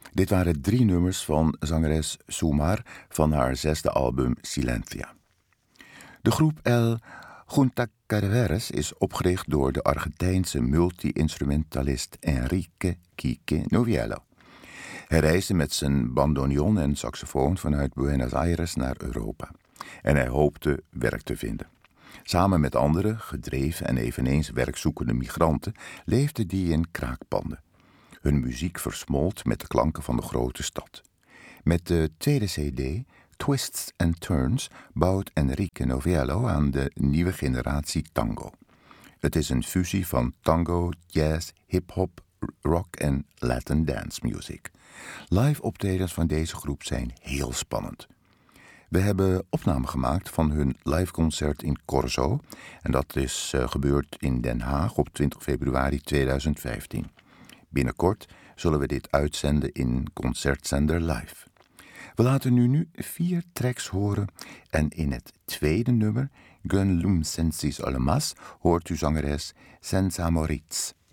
Dit waren 3 nummers van zangeres Sumar van haar 6e album Silencia. De groep El Junta Cadáveres is opgericht door de Argentijnse multi-instrumentalist Enrique Quique Noviello. Hij reisde met zijn bandoneon en saxofoon vanuit Buenos Aires naar Europa. En hij hoopte werk te vinden. Samen met andere, gedreven en eveneens werkzoekende migranten leefde die in kraakpanden. Hun muziek versmolt met de klanken van de grote stad. Met de tweede cd, Twists and Turns, bouwt Enrique Noviello aan de nieuwe generatie tango. Het is een fusie van tango, jazz, hip-hop, rock en Latin dance music. Live optredens van deze groep zijn heel spannend. We hebben opname gemaakt van hun liveconcert in Corso. En dat is gebeurd in Den Haag op 20 februari 2015. Binnenkort zullen we dit uitzenden in Concertzender Live. We laten nu 4 tracks horen en in het tweede nummer, Gun Lum Sensis Olemas, hoort u zangeres Senza Moritz.